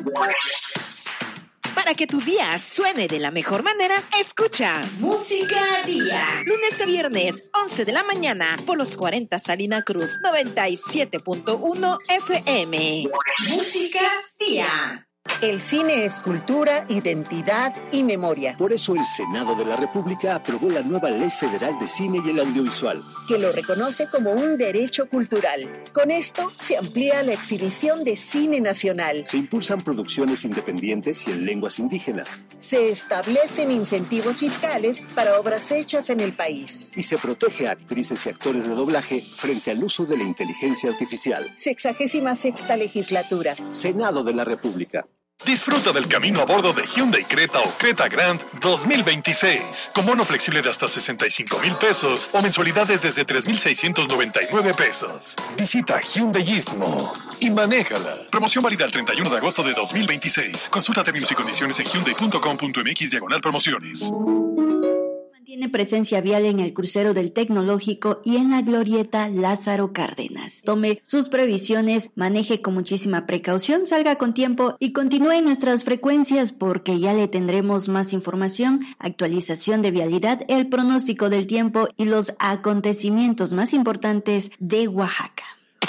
Para que tu día suene de la mejor manera, escucha Música Día. Lunes a viernes, 11 de la mañana, por los 40 Salina Cruz, 97.1 FM. Música Día. El cine es cultura, identidad y memoria. Por eso el Senado de la República aprobó la nueva Ley Federal de Cine y el Audiovisual, que lo reconoce como un derecho cultural. Con esto se amplía la exhibición de cine nacional. Se impulsan producciones independientes y en lenguas indígenas. Se establecen incentivos fiscales para obras hechas en el país. Y se protege a actrices y actores de doblaje frente al uso de la inteligencia artificial. 66ª legislatura. Senado de la República. Disfruta del camino a bordo de Hyundai Creta o Creta Grand 2026, con bono flexible de hasta 65,000 pesos o mensualidades desde 3,699 pesos. Visita Hyundai Istmo y manéjala. Promoción válida el 31 de agosto de 2026. Consulta términos y condiciones en hyundai.com.mx/promociones. Tiene presencia vial en el crucero del Tecnológico y en la glorieta Lázaro Cárdenas. Tome sus previsiones, maneje con muchísima precaución, salga con tiempo y continúe en nuestras frecuencias porque ya le tendremos más información, actualización de vialidad, el pronóstico del tiempo y los acontecimientos más importantes de Oaxaca.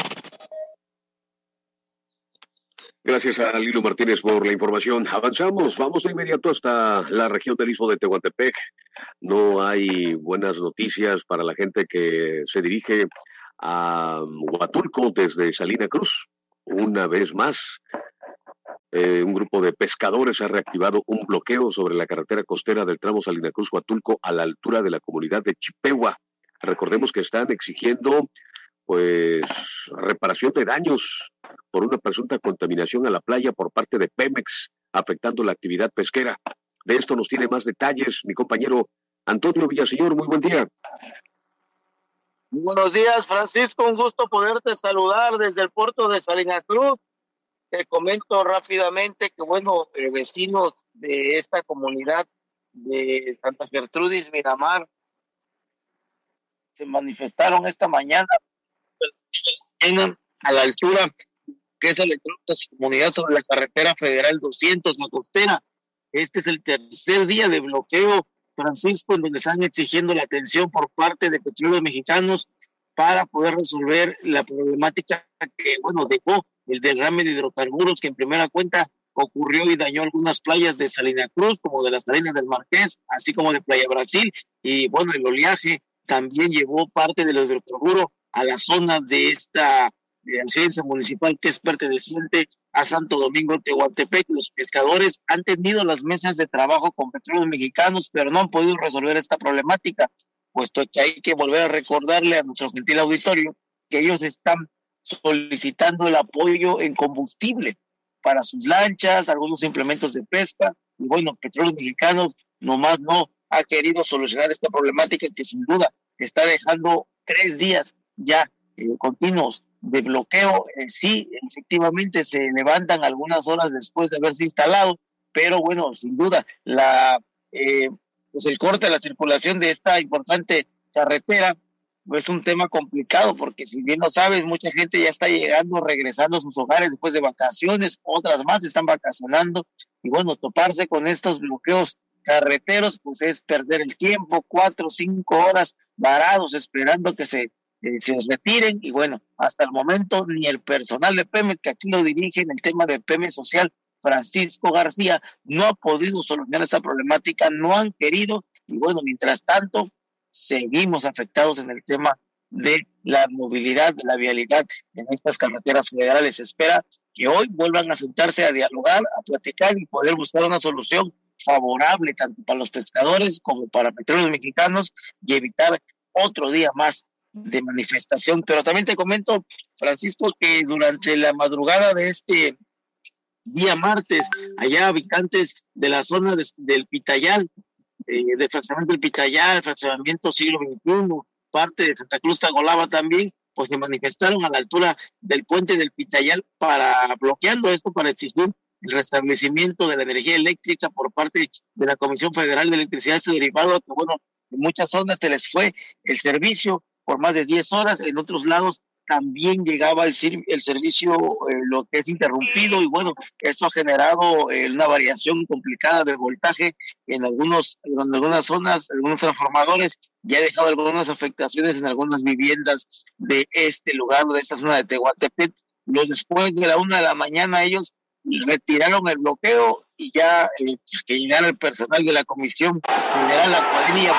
Gracias a Lilo Martínez por la información. Avanzamos, vamos de inmediato hasta la región del Istmo de Tehuantepec. No hay buenas noticias para la gente que se dirige a Huatulco desde Salina Cruz. Una vez más, un grupo de pescadores ha reactivado un bloqueo sobre la carretera costera del tramo Salina Cruz-Huatulco a la altura de la comunidad de Chipehua. Recordemos que están exigiendo reparación de daños por una presunta contaminación a la playa por parte de Pemex, afectando la actividad pesquera. De esto nos tiene más detalles mi compañero Antonio Villaseñor. Muy buen día. Muy buenos días, Francisco. Un gusto poderte saludar desde el puerto de Salina Cruz. Te comento rápidamente que, vecinos de esta comunidad de Santa Gertrudis, Miramar, se manifestaron esta mañana a la altura que es el entorno de su comunidad sobre la carretera federal 200, la costera. Este es el tercer día de bloqueo, Francisco, en donde están exigiendo la atención por parte de Petróleos Mexicanos para poder resolver la problemática que, dejó el derrame de hidrocarburos que en primera cuenta ocurrió y dañó algunas playas de Salina Cruz, como de las Salinas del Marqués, así como de Playa Brasil, y el oleaje también llevó parte del hidrocarburo a la zona de esta agencia municipal que es perteneciente a Santo Domingo Tehuantepec. Los pescadores han tenido las mesas de trabajo con Petróleos Mexicanos, pero no han podido resolver esta problemática, puesto que hay que volver a recordarle a nuestro gentil auditorio que ellos están solicitando el apoyo en combustible para sus lanchas, algunos implementos de pesca, y Petróleos Mexicanos nomás no ha querido solucionar esta problemática que sin duda está dejando 3 días ya continuos de bloqueo. Sí, efectivamente se levantan algunas horas después de haberse instalado, pero sin duda el corte de la circulación de esta importante carretera es un tema complicado, porque si bien lo sabes, mucha gente ya está llegando, regresando a sus hogares después de vacaciones, otras más están vacacionando, y toparse con estos bloqueos carreteros es perder el tiempo, 4 o 5 horas varados esperando que se retiren, y hasta el momento ni el personal de Pemex, que aquí lo dirige en el tema de Pemex Social, Francisco García, no ha podido solucionar esta problemática, no han querido, y mientras tanto seguimos afectados en el tema de la movilidad, de la vialidad en estas carreteras federales. Se espera que hoy vuelvan a sentarse a dialogar, a platicar y poder buscar una solución favorable tanto para los pescadores como para Petróleos Mexicanos y evitar otro día más de manifestación. Pero también te comento, Francisco, que durante la madrugada de este día martes, allá habitantes de la zona del Pitayal, de fraccionamiento del Pitayal, fraccionamiento siglo XXI, parte de Santa Cruz Tagolaba también, se manifestaron a la altura del puente del Pitayal bloqueando esto para exigir el restablecimiento de la energía eléctrica por parte de la Comisión Federal de Electricidad y su derivado, que en muchas zonas se les fue el servicio por más de 10 horas, en otros lados también llegaba el servicio, lo que es interrumpido, y bueno, esto ha generado una variación complicada de voltaje en algunas zonas, algunos transformadores, y ha dejado algunas afectaciones en algunas viviendas de este lugar, de esta zona de Tehuantepec. Después de la 1 de la mañana ellos retiraron el bloqueo y ya que llegara el personal de la Comisión Federal, la cuadrilla.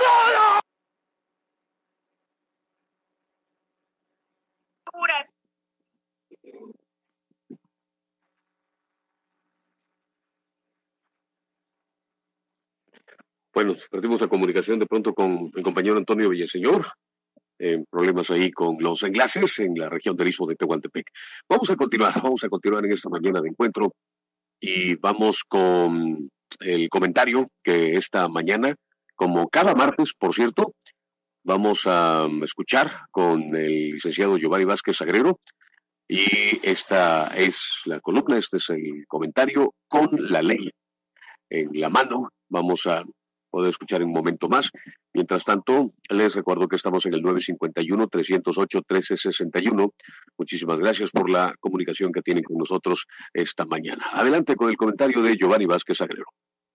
Bueno, perdimos la comunicación de pronto con mi compañero Antonio Villaseñor. Problemas ahí con los enlaces en la región del Istmo de Tehuantepec. Vamos a continuar en esta mañana de encuentro y vamos con el comentario que esta mañana, como cada martes, por cierto, vamos a escuchar con el licenciado Giovanni Vázquez Sagrero, y esta es la columna, este es el comentario con la ley en la mano. Vamos a poder escuchar en un momento más. Mientras tanto, les recuerdo que estamos en el 951-308-1361. Muchísimas gracias por la comunicación que tienen con nosotros esta mañana. Adelante con el comentario de Giovanni Vázquez Sagrero.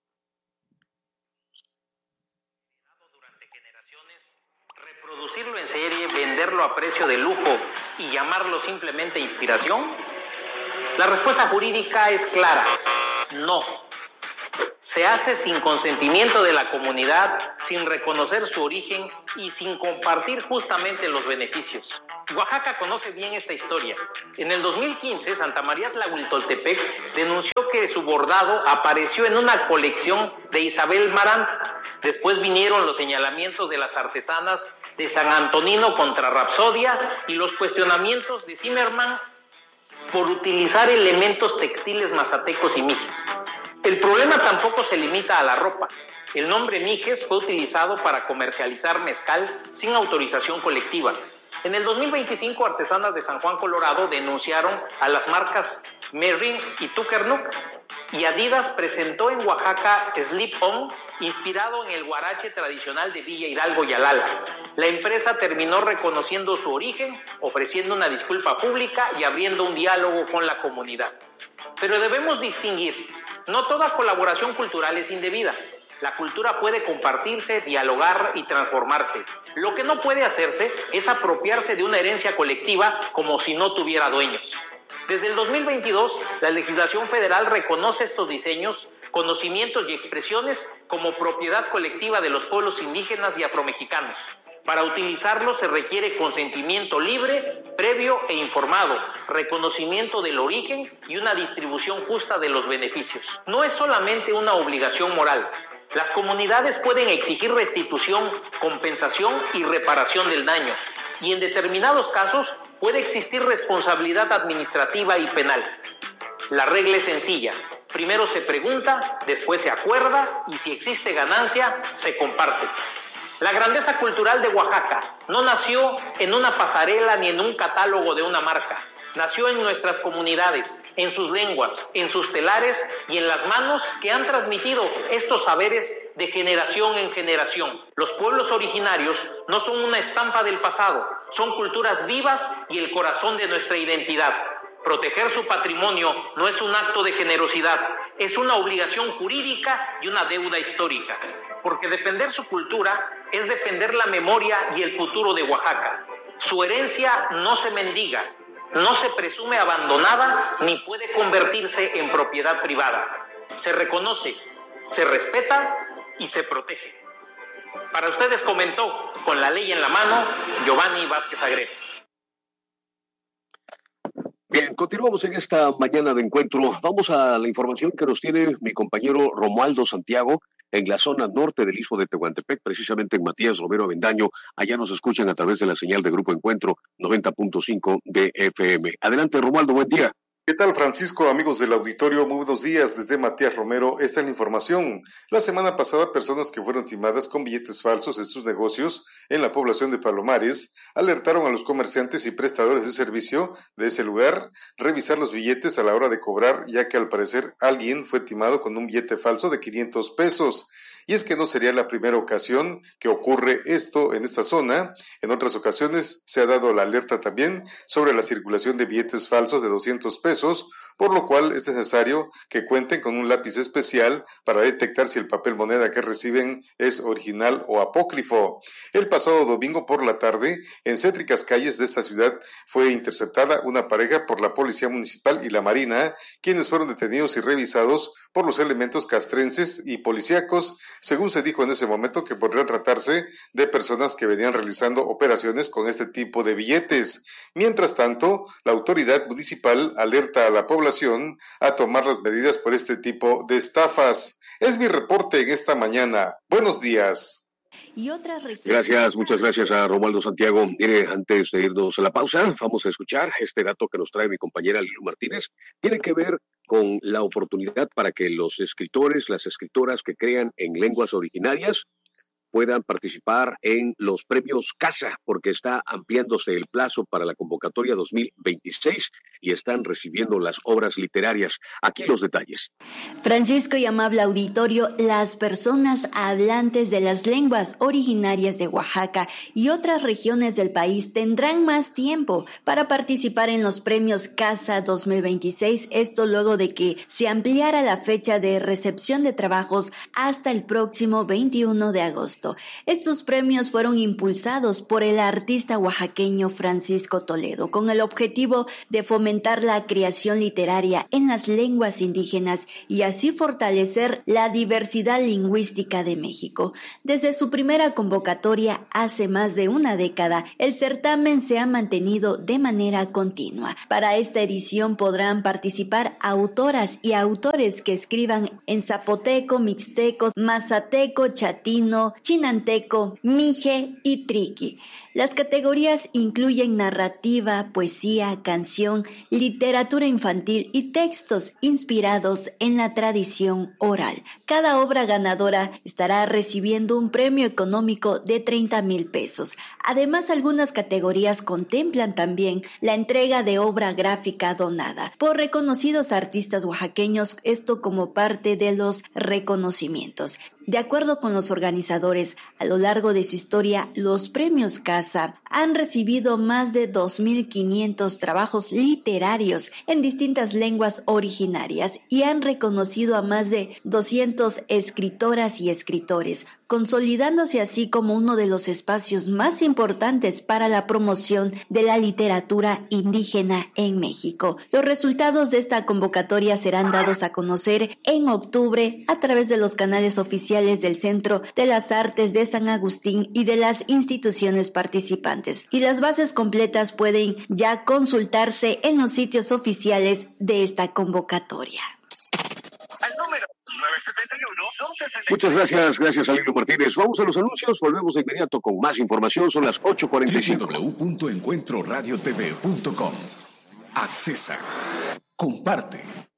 Durante generaciones, reproducirlo en serie, venderlo a precio de lujo y llamarlo simplemente inspiración. La respuesta jurídica es clara: no. Se hace sin consentimiento de la comunidad, sin reconocer su origen y sin compartir justamente los beneficios. Oaxaca conoce bien esta historia. En el 2015, Santa María Tlahuiltoltepec denunció que su bordado apareció en una colección de Isabel Marant. Después vinieron los señalamientos de las artesanas de San Antonino contra Rapsodia y los cuestionamientos de Zimmerman por utilizar elementos textiles mazatecos y mijes. El problema tampoco se limita a la ropa. El nombre mijes fue utilizado para comercializar mezcal sin autorización colectiva. En el 2025, artesanas de San Juan, Colorado, denunciaron a las marcas Merrin y Tukernuk, y Adidas presentó en Oaxaca Slip On, inspirado en el huarache tradicional de Villa Hidalgo y Alala. La empresa terminó reconociendo su origen, ofreciendo una disculpa pública y abriendo un diálogo con la comunidad. Pero debemos distinguir: no toda colaboración cultural es indebida. La cultura puede compartirse, dialogar y transformarse. Lo que no puede hacerse es apropiarse de una herencia colectiva como si no tuviera dueños. Desde el 2022, la legislación federal reconoce estos diseños, conocimientos y expresiones como propiedad colectiva de los pueblos indígenas y afromexicanos. Para utilizarlos se requiere consentimiento libre, previo e informado, reconocimiento del origen y una distribución justa de los beneficios. No es solamente una obligación moral. Las comunidades pueden exigir restitución, compensación y reparación del daño, y en determinados casos puede existir responsabilidad administrativa y penal. La regla es sencilla: primero se pregunta, después se acuerda, y si existe ganancia, se comparte. La grandeza cultural de Oaxaca no nació en una pasarela ni en un catálogo de una marca. Nació en nuestras comunidades, en sus lenguas, en sus telares y en las manos que han transmitido estos saberes de generación en generación. Los pueblos originarios no son una estampa del pasado, son culturas vivas y el corazón de nuestra identidad. Proteger su patrimonio no es un acto de generosidad, es una obligación jurídica y una deuda histórica. Porque defender su cultura es defender la memoria y el futuro de Oaxaca. Su herencia no se mendiga, no se presume abandonada ni puede convertirse en propiedad privada. Se reconoce, se respeta y se protege. Para ustedes comentó, con la ley en la mano, Giovanni Vázquez Sagrero. Bien, continuamos en esta mañana de encuentro. Vamos a la información que nos tiene mi compañero Romualdo Santiago en la zona norte del Istmo de Tehuantepec, precisamente en Matías Romero Avendaño. Allá nos escuchan a través de la señal de Grupo Encuentro 90.5 de FM. Adelante, Romualdo, buen día. ¿Qué tal, Francisco? Amigos del auditorio, muy buenos días. Desde Matías Romero, esta es la información. La semana pasada, personas que fueron timadas con billetes falsos en sus negocios en la población de Palomares alertaron a los comerciantes y prestadores de servicio de ese lugar revisar los billetes a la hora de cobrar, ya que al parecer alguien fue timado con un billete falso de 500 pesos. y es que no sería la primera ocasión que ocurre esto en esta zona. En otras ocasiones se ha dado la alerta también sobre la circulación de billetes falsos de 200 pesos, por lo cual es necesario que cuenten con un lápiz especial para detectar si el papel moneda que reciben es original o apócrifo. El pasado domingo por la tarde, en céntricas calles de esta ciudad, fue interceptada una pareja por la Policía Municipal y la Marina, quienes fueron detenidos y revisados por los elementos castrenses y policíacos, según se dijo en ese momento que podría tratarse de personas que venían realizando operaciones con este tipo de billetes. Mientras tanto, la autoridad municipal alerta a la población a tomar las medidas por este tipo de estafas. Es mi reporte en esta mañana. Buenos días. Y otras regiones. Gracias, muchas gracias a Romualdo Santiago. Mire, antes de irnos a la pausa, vamos a escuchar este dato que nos trae mi compañera Lilu Martínez. Tiene que ver con la oportunidad para que los escritores, las escritoras que crean en lenguas originarias puedan participar en los premios CASA, porque está ampliándose el plazo para la convocatoria 2026 y están recibiendo las obras literarias. Aquí los detalles. Francisco y amable auditorio, las personas hablantes de las lenguas originarias de Oaxaca y otras regiones del país tendrán más tiempo para participar en los premios CASA 2026, esto luego de que se ampliara la fecha de recepción de trabajos hasta el próximo 21 de agosto. Estos premios fueron impulsados por el artista oaxaqueño Francisco Toledo con el objetivo de fomentar la creación literaria en las lenguas indígenas y así fortalecer la diversidad lingüística de México. Desde su primera convocatoria hace más de una década, el certamen se ha mantenido de manera continua. Para esta edición podrán participar autoras y autores que escriban en zapoteco, mixteco, mazateco, chatino, chinanteco, mije y triqui. Las categorías incluyen narrativa, poesía, canción, literatura infantil y textos inspirados en la tradición oral. Cada obra ganadora estará recibiendo un premio económico de 30,000 pesos. Además, algunas categorías contemplan también la entrega de obra gráfica donada por reconocidos artistas oaxaqueños, esto como parte de los reconocimientos. De acuerdo con los organizadores, a lo largo de su historia, los premios CASA han recibido más de 2,500 trabajos literarios en distintas lenguas originarias y han reconocido a más de 200 escritoras y escritores, consolidándose así como uno de los espacios más importantes para la promoción de la literatura indígena en México. Los resultados de esta convocatoria serán dados a conocer en octubre a través de los canales oficiales del Centro de las Artes de San Agustín y de las instituciones participantes. Y las bases completas pueden ya consultarse en los sitios oficiales de esta convocatoria. Al número 971-260. Muchas gracias a Lilu Martínez. Vamos a los anuncios, volvemos de inmediato con más información. Son las 8:45. www.encuentroradiotv.com. Accesa. Comparte.